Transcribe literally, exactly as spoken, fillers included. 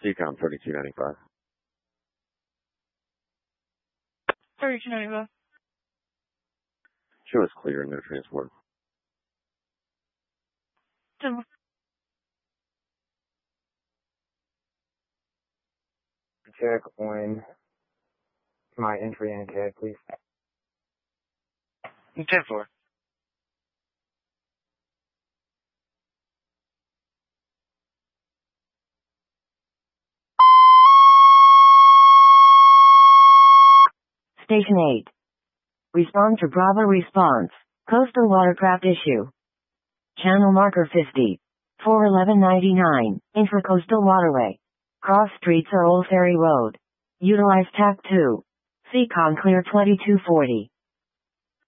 Ecom thirty-two ninety-five. thirty-two ninety-five. Show us clear and no transport. Ten. Check on my entry and tag, please. ten four. Station eight. Respond to Bravo response. Coastal watercraft issue. Channel marker fifty. four eleven ninety-nine. Intracoastal waterway. Cross streets or Old Ferry Road. Utilize T A C two. Seacon clear twenty-two forty.